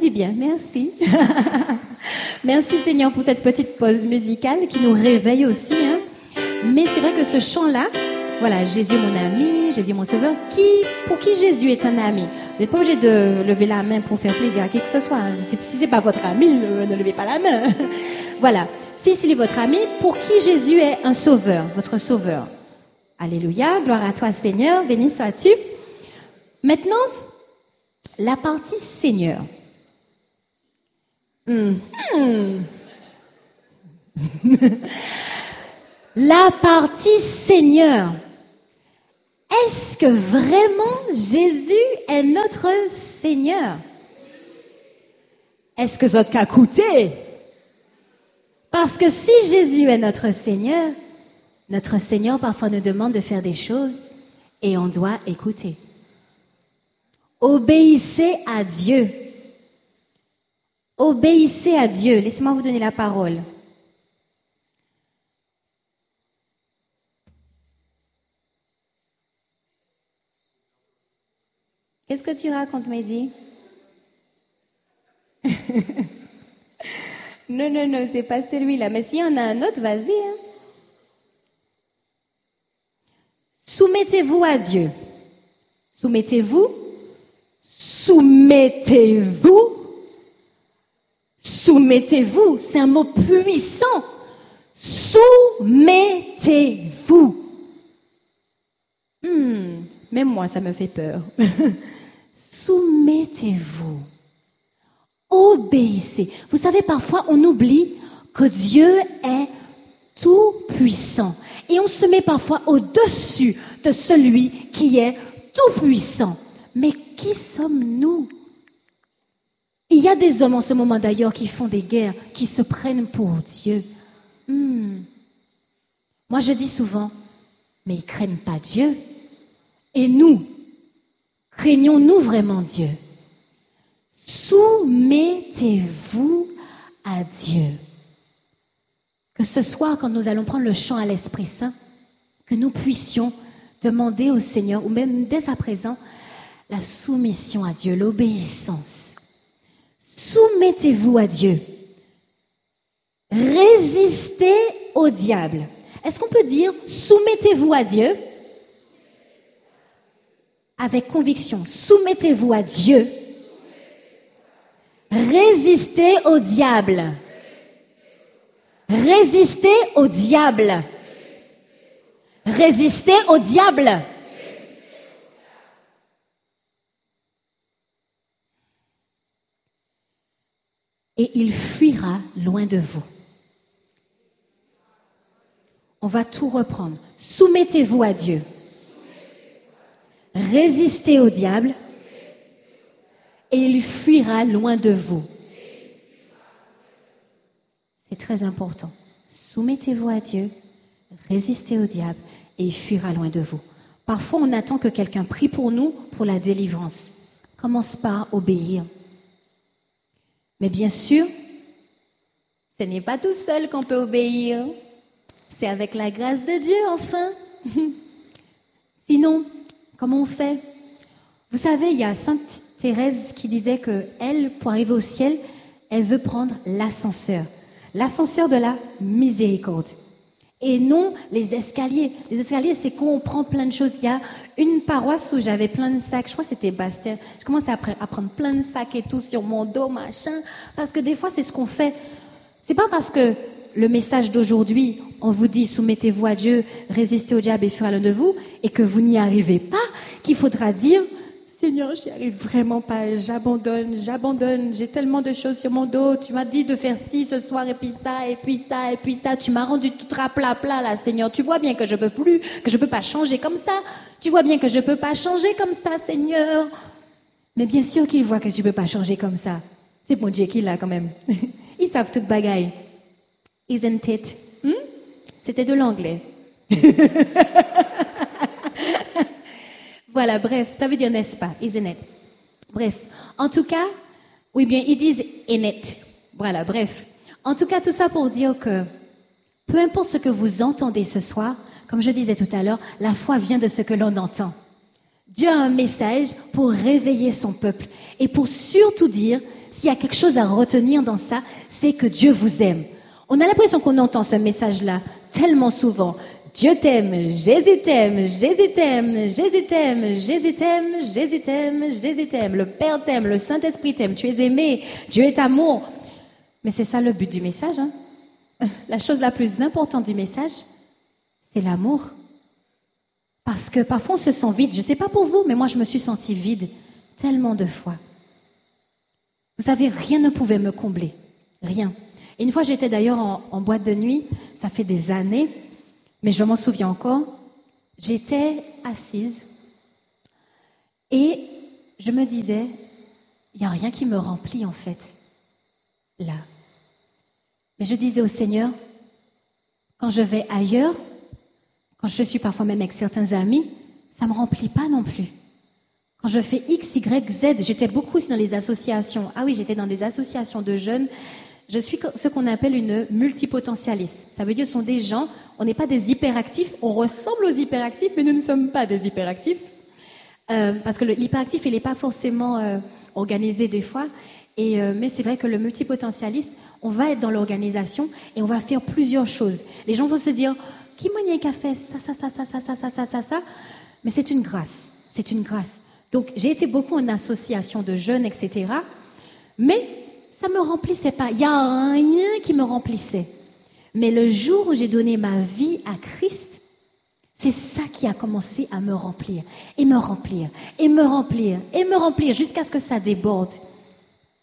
du bien, merci. Merci Seigneur pour cette petite pause musicale qui nous réveille aussi. Hein. Mais c'est vrai que ce chant-là, voilà, Jésus mon ami, Jésus mon sauveur, pour qui Jésus est un ami. Vous n'êtes pas obligé de lever la main pour faire plaisir à qui que ce soit. Hein. Si c'est pas votre ami, ne levez pas la main. Voilà. Si il est votre ami, pour qui Jésus est un sauveur, votre sauveur. Alléluia, gloire à toi Seigneur, béni sois-tu. Maintenant, la partie Seigneur. La partie Seigneur. Est-ce que vraiment Jésus est notre Seigneur? Est-ce que ça t'a coûté? Parce que si Jésus est notre Seigneur parfois nous demande de faire des choses et on doit écouter. Obéissez à Dieu. Obéissez à Dieu. Laissez-moi vous donner la parole. Qu'est-ce que tu racontes, Mehdi? Non, c'est pas celui-là. Mais s'il y en a un autre, vas-y. Hein. Soumettez-vous à Dieu. Soumettez-vous. Soumettez-vous. Soumettez-vous. C'est un mot puissant. Soumettez-vous. Même moi, ça me fait peur. Soumettez-vous. Obéissez. Vous savez, parfois, on oublie que Dieu est tout puissant. Et on se met parfois au-dessus de celui qui est tout puissant. Mais qui sommes-nous? Il y a des hommes en ce moment d'ailleurs qui font des guerres, qui se prennent pour Dieu. Moi, je dis souvent, mais ils ne craignent pas Dieu. Et nous, craignons-nous vraiment Dieu? Soumettez-vous à Dieu. Que ce soir, quand nous allons prendre le chant à l'Esprit Saint, que nous puissions demander au Seigneur, ou même dès à présent, la soumission à Dieu, l'obéissance. Soumettez-vous à Dieu. Résistez au diable. Est-ce qu'on peut dire soumettez-vous à Dieu? Avec conviction, soumettez-vous à Dieu. Résistez au diable. Résistez au diable. Résistez au diable. Et il fuira loin de vous. On va tout reprendre. Soumettez-vous à Dieu. Résistez au diable et il fuira loin de vous. C'est très important. Soumettez-vous à Dieu, résistez au diable et il fuira loin de vous. Parfois, on attend que quelqu'un prie pour nous pour la délivrance. Commence par obéir. Mais bien sûr, ce n'est pas tout seul qu'on peut obéir. C'est avec la grâce de Dieu, enfin. Sinon, comment on fait? Vous savez, il y a Sainte Thérèse qui disait que elle, pour arriver au ciel, elle veut prendre l'ascenseur de la miséricorde. Et non les escaliers. Les escaliers, c'est quand on prend plein de choses. Il y a une paroisse où j'avais plein de sacs. Je crois que c'était Bastien. Je commençais à prendre plein de sacs et tout sur mon dos, machin. Parce que des fois, c'est ce qu'on fait. C'est pas parce que le message d'aujourd'hui, on vous dit soumettez-vous à Dieu, résistez au diable et fuira loin de vous, et que vous n'y arrivez pas, qu'il faudra dire Seigneur, j'y arrive vraiment pas, j'abandonne, j'ai tellement de choses sur mon dos, tu m'as dit de faire ci ce soir, et puis ça, et puis ça, et puis ça, tu m'as rendu tout plat là, Seigneur, tu vois bien que je peux plus, que je peux pas changer comme ça, tu vois bien que je peux pas changer comme ça, Seigneur. Mais bien sûr qu'il voit que tu peux pas changer comme ça. C'est mon Dieu qui l'a quand même. Ils savent toute bagaille. Isn't it? C'était de l'anglais. Voilà, bref, ça veut dire n'est-ce pas, isn't it? Bref, en tout cas, oui bien, ils disent in it. Voilà, bref. En tout cas, tout ça pour dire que peu importe ce que vous entendez ce soir, comme je disais tout à l'heure, la foi vient de ce que l'on entend. Dieu a un message pour réveiller son peuple et pour surtout dire, s'il y a quelque chose à retenir dans ça, c'est que Dieu vous aime. On a l'impression qu'on entend ce message-là tellement souvent. Dieu t'aime, Jésus t'aime, Jésus t'aime, Jésus t'aime, Jésus t'aime, Jésus t'aime, Jésus t'aime, le Père t'aime, le Saint-Esprit t'aime, tu es aimé, Dieu est amour. Mais c'est ça le but du message, hein? La chose la plus importante du message, c'est l'amour. Parce que parfois on se sent vide. Je ne sais pas pour vous, mais moi je me suis sentie vide tellement de fois. Vous savez, rien ne pouvait me combler. Rien. Et une fois j'étais d'ailleurs en boîte de nuit, ça fait des années, mais je m'en souviens encore. J'étais assise et je me disais, il n'y a rien qui me remplit en fait, là. Mais je disais au Seigneur, quand je vais ailleurs, quand je suis parfois même avec certains amis, ça ne me remplit pas non plus. Quand je fais X, Y, Z, j'étais beaucoup aussi dans les associations. Ah oui, j'étais dans des associations de jeunes. Je suis ce qu'on appelle une multipotentialiste. Ça veut dire que ce sont des gens, on n'est pas des hyperactifs, on ressemble aux hyperactifs, mais nous ne sommes pas des hyperactifs. Parce que l'hyperactif, il n'est pas forcément organisé des fois. Mais c'est vrai que le multipotentialiste, on va être dans l'organisation et on va faire plusieurs choses. Les gens vont se dire, qui m'a fait ça. Mais c'est une grâce. C'est une grâce. Donc, j'ai été beaucoup en association de jeunes, etc. Mais ça me remplissait pas. Il y a rien qui me remplissait. Mais le jour où j'ai donné ma vie à Christ, c'est ça qui a commencé à me remplir. Et me remplir. Et me remplir. Et me remplir jusqu'à ce que ça déborde.